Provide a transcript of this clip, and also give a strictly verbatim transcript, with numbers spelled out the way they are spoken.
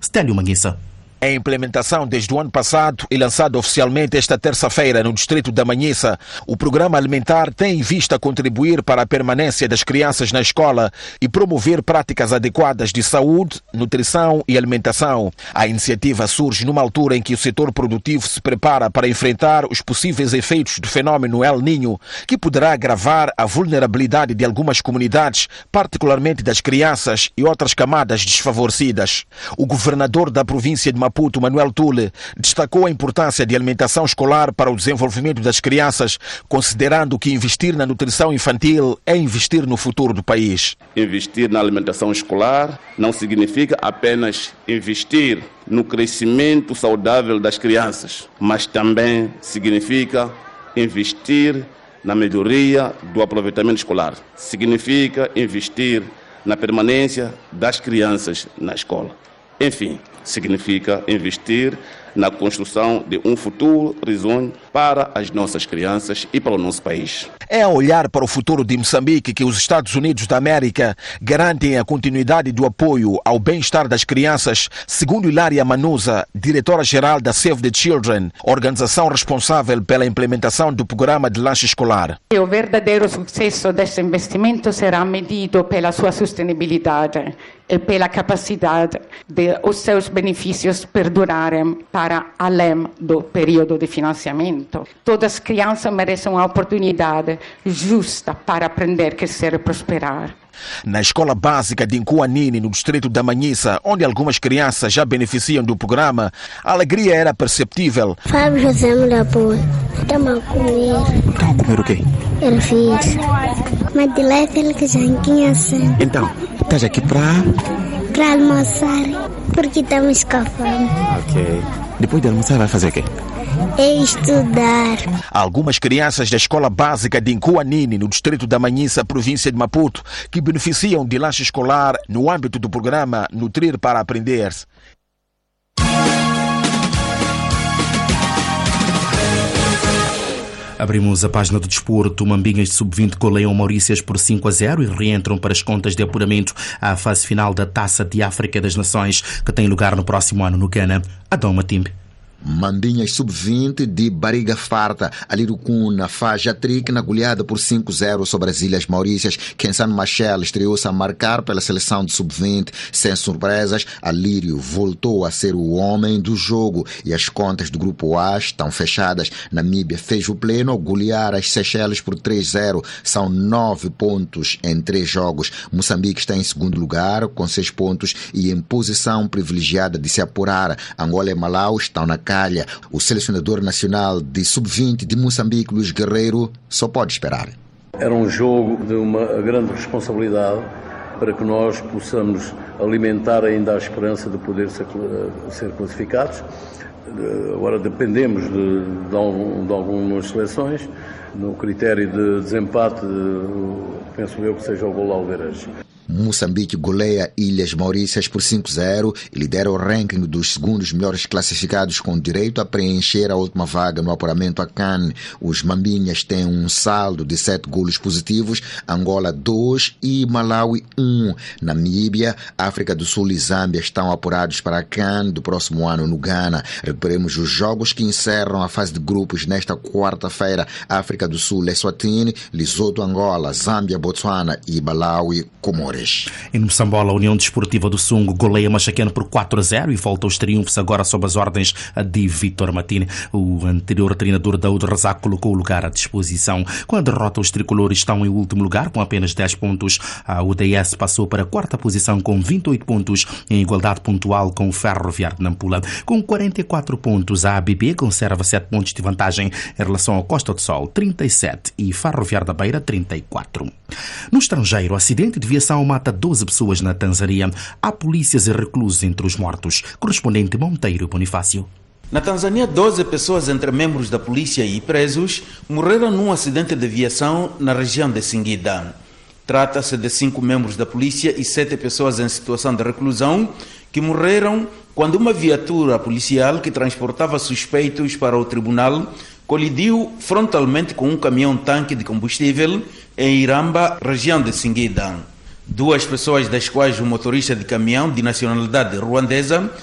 Stélio Manguissa. Em implementação desde o ano passado e lançado oficialmente esta terça-feira no distrito da Manhissa, o programa alimentar tem em vista contribuir para a permanência das crianças na escola e promover práticas adequadas de saúde, nutrição e alimentação. A iniciativa surge numa altura em que o setor produtivo se prepara para enfrentar os possíveis efeitos do fenômeno El Niño, que poderá agravar a vulnerabilidade de algumas comunidades, particularmente das crianças e outras camadas desfavorecidas. O governador da província de Maputo, Manuel Tule, destacou a importância de alimentação escolar para o desenvolvimento das crianças, considerando que investir na nutrição infantil é investir no futuro do país. Investir na alimentação escolar não significa apenas investir no crescimento saudável das crianças, mas também significa investir na melhoria do aproveitamento escolar. Significa investir na permanência das crianças na escola. Enfim, significa investir na construção de um futuro risonho para as nossas crianças e para o nosso país. É a olhar para o futuro de Moçambique que os Estados Unidos da América garantem a continuidade do apoio ao bem-estar das crianças, segundo Hilária Manuza, diretora-geral da Save the Children, organização responsável pela implementação do programa de lanche escolar. O verdadeiro sucesso deste investimento será medido pela sua sustentabilidade e pela capacidade de os seus benefícios perdurarem para além do período de financiamento. Todas as crianças merecem uma oportunidade justa para aprender, crescer e prosperar. Na escola básica de Nkuanini, no distrito da Manhissa, onde algumas crianças já beneficiam do programa, a alegria era perceptível. Fábio José Mulaboa, estamos a comer. Estão a comer o quê? Ele fez. Mas de lá é aquele que já tinha assim. Então, estás aqui para... Para almoçar, porque estamos com a fome. Ok. Depois de almoçar vai fazer o quê? É estudar. Algumas crianças da escola básica de Nkuanini, no distrito da Manhissa, província de Maputo, que beneficiam de lanche escolar no âmbito do programa Nutrir para Aprender. Abrimos a página do desporto. Mambinhas de sub vinte goleiam Maurícias por cinco a zero e reentram para as contas de apuramento à fase final da Taça de África das Nações, que tem lugar no próximo ano no Ghana. Adão Matimbe. Mambinhas sub vinte de barriga farta. Alirucuna faz hat-trick na goleada por cinco a zero sobre as Ilhas Maurícias. Kensan Machel estreou-se a marcar pela seleção de sub vinte. Sem surpresas, Alírio voltou a ser o homem do jogo e as contas do grupo A estão fechadas. Namíbia fez o pleno ao golear as Seychelles por três a zero. São nove pontos em três jogos. Moçambique está em segundo lugar com seis pontos e em posição privilegiada de se apurar. Angola e Malau estão na calha. O selecionador nacional de sub vinte de Moçambique, Luís Guerreiro, só pode esperar. Era um jogo de uma grande responsabilidade para que nós possamos alimentar ainda a esperança de poder ser, ser classificados. Agora dependemos de, de, de algumas seleções. No critério de desempate, penso eu que seja o gol Alvarez. Moçambique goleia Ilhas Maurícias por cinco a zero e lidera o ranking dos segundos melhores classificados com direito a preencher a última vaga no apuramento a CAN. Os Mambinhas têm um saldo de sete golos positivos, Angola dois e Malawi um. Namíbia, África do Sul e Zâmbia estão apurados para a CAN do próximo ano no Ghana. Recuperemos os jogos que encerram a fase de grupos nesta quarta-feira. África do Sul, Eswatini, Lesotho, Angola, Zâmbia, Botsuana e Malawi, Comores. Em Moçambola, a União Desportiva do Sungo goleia Machaqueno por quatro a zero e volta aos triunfos agora sob as ordens de Vitor Matini. O anterior treinador da U D Razak colocou o lugar à disposição. Com a derrota, os tricolores estão em último lugar com apenas dez pontos. A U D S passou para a quarta posição com vinte e oito pontos, em igualdade pontual com o Ferroviário de Nampula. Com quarenta e quatro pontos, a A B B conserva sete pontos de vantagem em relação ao Costa do Sol, trinta e sete, e Ferroviário da Beira, trinta e quatro. No estrangeiro, acidente de viação mata doze pessoas na Tanzânia. Há polícias e reclusos entre os mortos. Correspondente Monteiro Bonifácio. Na Tanzânia, doze pessoas entre membros da polícia e presos morreram num acidente de viação na região de Singida. Trata-se de cinco membros da polícia e sete pessoas em situação de reclusão que morreram quando uma viatura policial que transportava suspeitos para o tribunal colidiu frontalmente com um caminhão-tanque de combustível em Iramba, região de Singida. Duas pessoas, das quais o motorista de caminhão de nacionalidade ruandesa,